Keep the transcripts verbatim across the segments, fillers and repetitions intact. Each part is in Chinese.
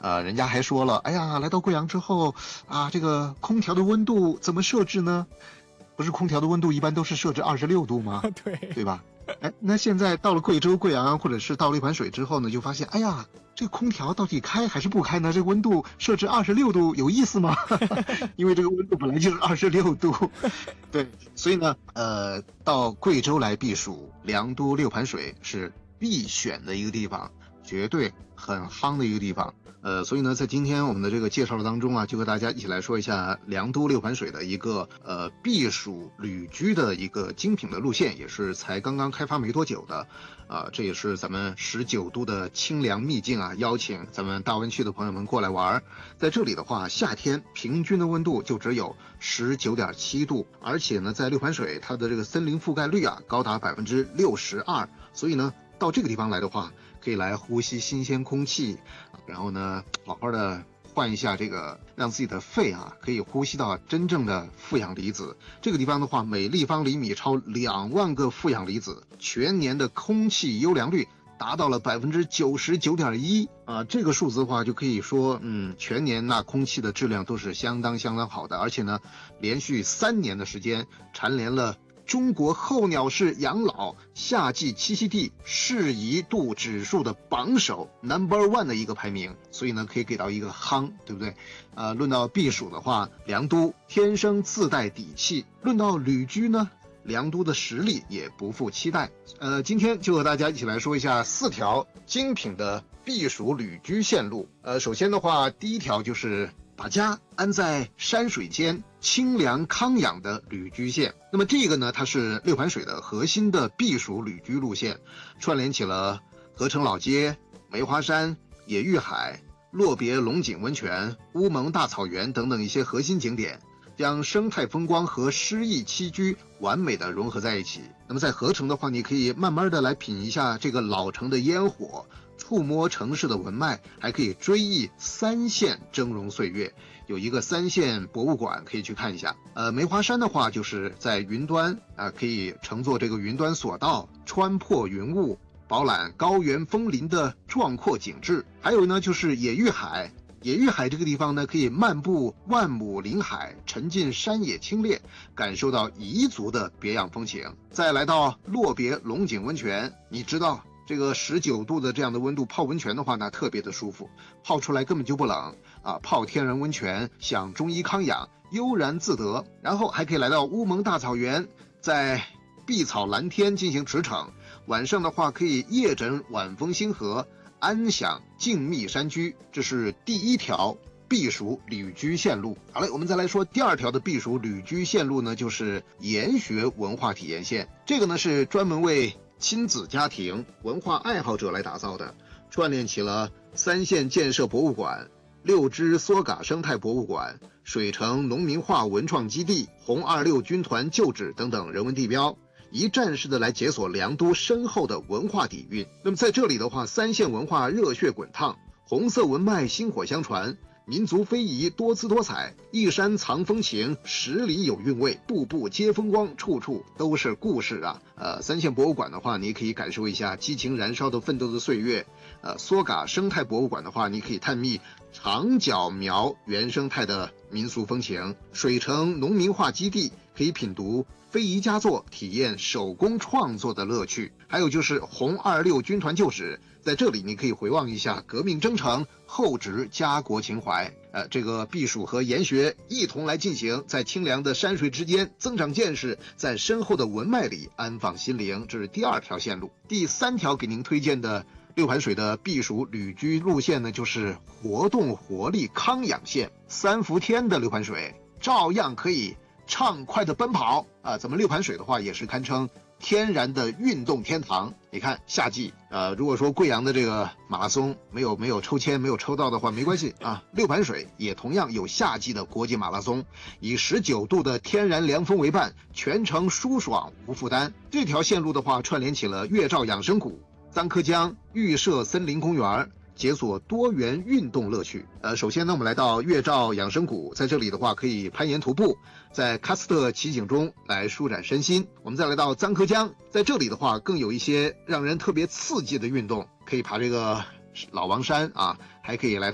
呃，人家还说了，哎呀，来到贵阳之后啊，这个空调的温度怎么设置呢？不是空调的温度一般都是设置二十六度吗？ 对对吧？哎，那现在到了贵州、贵阳，或者是到了一盘水之后呢，就发现，哎呀，这个空调到底开还是不开呢？这个温度设置二十六度有意思吗？因为这个温度本来就是二十六度，对，所以呢，呃，到贵州来避暑，良都六盘水是必选的一个地方，绝对很夯的一个地方。呃，所以呢，在今天我们的这个介绍的当中啊，就和大家一起来说一下良都六盘水的一个呃避暑旅居的一个精品的路线，也是才刚刚开发没多久的，啊、呃，这也是咱们十九都的清凉秘境啊，邀请咱们大湾区的朋友们过来玩。在这里的话，夏天平均的温度就只有十九点七度，而且呢，在六盘水它的这个森林覆盖率啊高达百分之六十二，所以呢，到这个地方来的话，可以来呼吸新鲜空气，然后呢，好好的换一下这个，让自己的肺啊可以呼吸到真正的负氧离子。这个地方的话，每立方厘米超两万个负氧离子，全年的空气优良率达到了百分之九十九点一啊，这个数字的话就可以说，嗯，全年那空气的质量都是相当相当好的，而且呢，连续三年的时间蝉联了中国候鸟式养老夏季栖息地适宜度指数的榜首 number one 的一个排名，所以呢可以给到一个夯，对不对？呃，论到避暑的话，良都天生自带底气；论到旅居呢，良都的实力也不负期待。呃，今天就和大家一起来说一下四条精品的避暑旅居线路。呃，首先的话，第一条就是把家安在山水间，清凉康养的旅居线。那么这个呢，它是六盘水的核心的避暑旅居路线，串联起了合成老街、梅花山、野玉海、洛别龙井温泉、乌蒙大草原等等一些核心景点，将生态风光和诗意栖居完美的融合在一起。那么在合成的话，你可以慢慢的来品一下这个老城的烟火，触摸城市的文脉，还可以追忆三线峥嵘岁月。有一个三线博物馆可以去看一下。呃，梅花山的话，就是在云端啊、呃，可以乘坐这个云端索道，穿破云雾，饱览高原枫林的壮阔景致。还有呢，就是野玉海。野玉海这个地方呢，可以漫步万亩林海，沉浸山野清冽，感受到彝族的别样风情。再来到洛别龙井温泉，你知道这个十九度的这样的温度泡温泉的话呢，特别的舒服，泡出来根本就不冷啊！泡天然温泉，享中医康养，悠然自得。然后还可以来到乌蒙大草原，在碧草蓝天进行驰骋。晚上的话，可以夜枕晚风星河，安享静谧山居。这是第一条避暑旅居线路。好嘞，我们再来说第二条的避暑旅居线路呢，就是研学文化体验线。这个呢是专门为亲子家庭、文化爱好者来打造的，串联起了三线建设博物馆、六支梭嘎生态博物馆、水城农民化文创基地、红二六军团旧址等等人文地标，一站式的来解锁良都深厚的文化底蕴。那么在这里的话，三线文化热血滚烫，红色文脉薪火相传，民族非遗多姿多彩，一山藏风情，十里有韵味，步步皆风光，处处都是故事啊！呃，三线博物馆的话，你可以感受一下激情燃烧的奋斗的岁月；呃，梭嘎生态博物馆的话，你可以探秘长角苗原生态的民俗风情；水城农民化基地可以品读非遗佳作，体验手工创作的乐趣。还有就是红二六军团旧址，在这里你可以回望一下革命征程，厚植家国情怀。呃，这个避暑和研学一同来进行，在清凉的山水之间增长见识，在深厚的文脉里安放心灵。这是第二条线路。第三条给您推荐的六盘水的避暑旅居路线呢，就是活动活力康养线。三伏天的六盘水照样可以畅快的奔跑啊！咱们六盘水的话，也是堪称天然的运动天堂。你看夏季，呃，如果说贵阳的这个马拉松没有没有抽签没有抽到的话，没关系啊，六盘水也同样有夏季的国际马拉松，以十九度的天然凉风为伴，全程舒爽无负担。这条线路的话，串联起了月照养生谷、簪科江、玉社森林公园，解锁多元运动乐趣。呃，首先呢，我们来到月照养生谷，在这里的话可以攀岩徒步，在喀斯特奇景中来舒展身心。我们再来到簪科江，在这里的话更有一些让人特别刺激的运动，可以爬这个老王山啊，还可以来到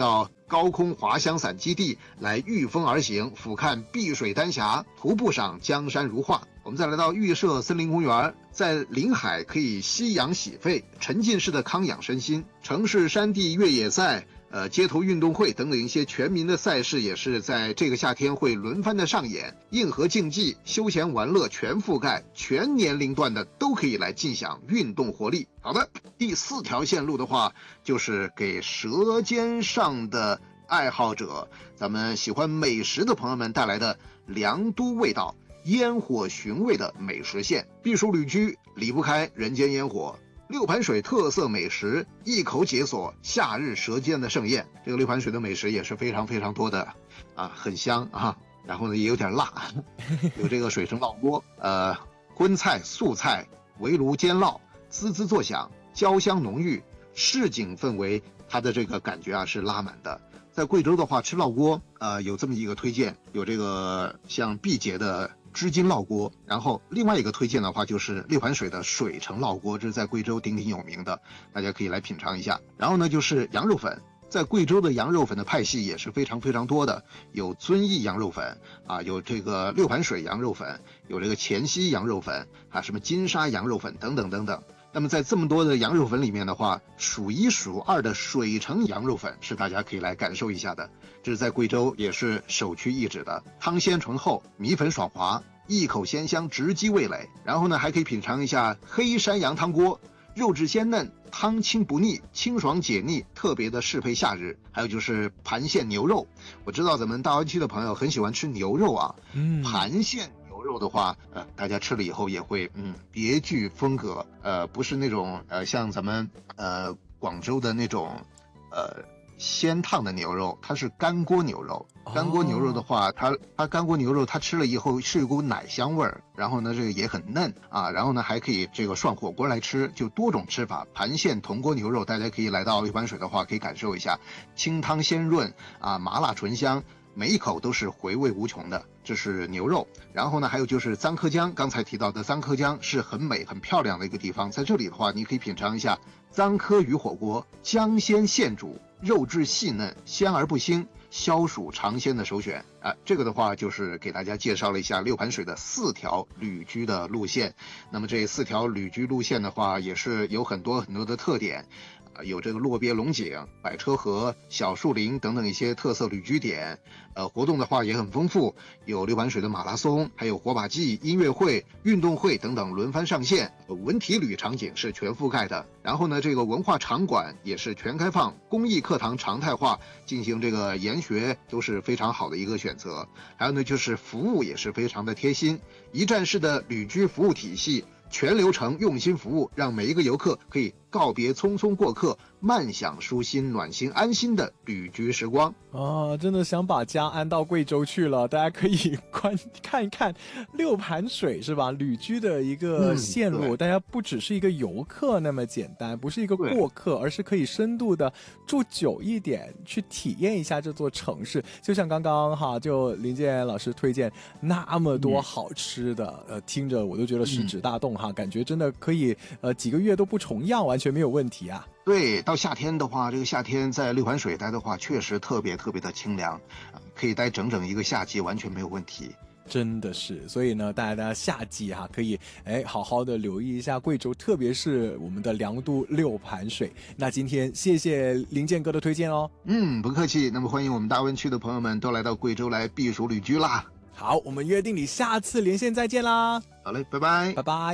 高空滑翔伞基地来御风而行，俯瞰碧水丹霞，徒步赏江山如画。我们再来到玉社森林公园，在临海可以吸氧洗肺，沉浸式的康养身心。城市山地越野赛、呃街头运动会等等一些全民的赛事，也是在这个夏天会轮番的上演。硬核竞技、休闲玩乐全覆盖，全年龄段的都可以来尽享运动活力。好的，第四条线路的话，就是给舌尖上的爱好者，咱们喜欢美食的朋友们带来的良都味道。烟火寻味的美食线，避暑旅居离不开人间烟火。六盘水特色美食，一口解锁夏日舌尖的盛宴。这个六盘水的美食也是非常非常多的啊，很香啊，然后呢也有点辣，有这个水城烙锅，呃，荤菜、素菜、围炉煎烙，滋滋作响，焦香浓郁，市井氛围，它的这个感觉啊是拉满的。在贵州的话，吃烙锅，呃，有这么一个推荐，有这个像毕节的织金烙锅，然后另外一个推荐的话就是六盘水的水城烙锅，这是在贵州鼎鼎有名的，大家可以来品尝一下。然后呢，就是羊肉粉，在贵州的羊肉粉的派系也是非常非常多的，有遵义羊肉粉啊，有这个六盘水羊肉粉，有这个黔西羊肉粉啊，什么金沙羊肉粉等等等等。那么在这么多的羊肉粉里面的话，数一数二的水城羊肉粉是大家可以来感受一下的，这是在贵州也是首屈一指的，汤鲜醇厚，米粉爽滑，一口鲜香直击味蕾。然后呢，还可以品尝一下黑山羊汤锅，肉质鲜嫩，汤清不腻，清爽解腻，特别的适配夏日。还有就是盘线牛肉，我知道咱们大湾区的朋友很喜欢吃牛肉啊，嗯，盘线牛肉的话，呃，大家吃了以后也会嗯别具风格，呃，不是那种呃像咱们呃广州的那种呃鲜烫的牛肉，它是干锅牛肉。干锅牛肉的话，它它干锅牛肉它吃了以后是有股奶香味儿，然后呢这个也很嫩啊，然后呢还可以这个涮火锅来吃，就多种吃法。盘线铜锅牛肉，大家可以来到六盘水的话可以感受一下，清汤鲜润啊，麻辣醇香。每一口都是回味无穷的，这是牛肉。然后呢，还有就是牂柯江，刚才提到的牂柯江是很美很漂亮的一个地方，在这里的话，你可以品尝一下牂柯鱼火锅，姜鲜现煮，肉质细嫩，鲜而不腥，消暑尝鲜的首选啊。这个的话就是给大家介绍了一下六盘水的四条旅居的路线。那么这四条旅居路线的话，也是有很多很多的特点。有这个落鳖龙井、百车河、小树林等等一些特色旅居点，呃，活动的话也很丰富，有六盘水的马拉松，还有火把祭、音乐会、运动会等等轮番上线，文体旅场景是全覆盖的。然后呢，这个文化场馆也是全开放，公益课堂常态化进行这个研学都是非常好的一个选择。还有呢，就是服务也是非常的贴心，一站式的旅居服务体系。全流程用心服务，让每一个游客可以告别匆匆过客，慢享舒心、暖心、安心的旅居时光。 啊，真的想把家安到贵州去了，大家可以观看一看六盘水是吧？旅居的一个线路，嗯、大家不只是一个游客那么简单，不是一个过客，而是可以深度的住久一点，去体验一下这座城市。就像刚刚哈，就林建老师推荐那么多好吃的，嗯、呃，听着我都觉得食指大动哈，嗯、感觉真的可以呃几个月都不重样，完全没有问题啊。 对，到夏天的话，这个夏天在六盘水待的话，确实特别特别的清凉，可以待整整一个夏季，完全没有问题。 真的是，所以呢，大家夏季哈、啊、可以哎好好的留意一下贵州，特别是我们的良都六盘水。那今天谢谢林建哥的推荐哦。 嗯，不客气。那么欢迎我们大湾区的朋友们都来到贵州来避暑旅居啦。 好，我们约定你下次連線再見啦。 好嘞，拜拜。 拜拜。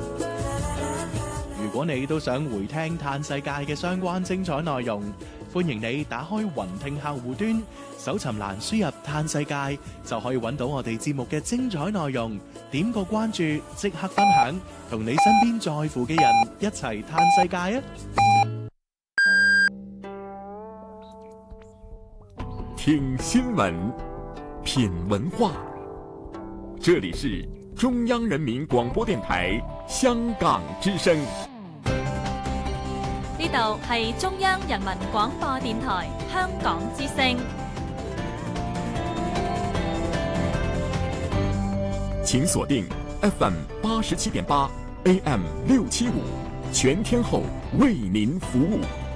如果你都想回聽嘆世界嘅相關精彩內容，歡迎你打開雲聽客戶端，搜尋欄輸入嘆世界，就可以揾到我哋節目嘅精彩內容。點個關注，即刻分享，同你身邊在乎嘅人一齊嘆世界啊！ 聽新聞，品文化，這裡是中央人民廣播電台香港之聲。 呢度係中央人民廣播電台香港之聲。 請鎖定 F M 八十七點八 A M 六七五，全天候為您服務。